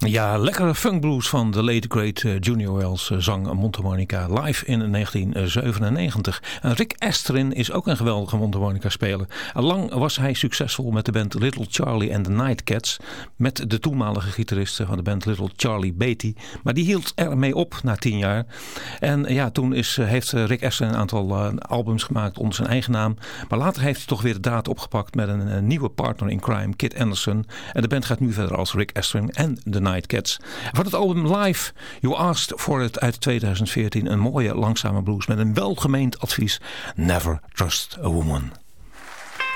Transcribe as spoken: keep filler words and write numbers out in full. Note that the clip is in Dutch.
Ja, lekkere funkblues van de late great Junior Wells zang mondharmonica live in negentien zevenennegentig. En Rick Astlin is ook een geweldige mondharmonica speler. Lang was hij succesvol met de band Little Charlie and the Nightcats, met de toenmalige gitariste van de band Little Charlie Beatty. Maar die hield ermee op na tien jaar. En ja, toen is, heeft Rick Astlin een aantal uh, albums gemaakt onder zijn eigen naam. Maar later heeft hij toch weer de draad opgepakt met een, een nieuwe partner in crime, Kit Anderson. En de band gaat nu verder als Rick Astlin en The Nightcats. Van het album Live, You Asked For It uit tweeduizend veertien. Een mooie langzame blues met een welgemeend advies. Never trust a woman.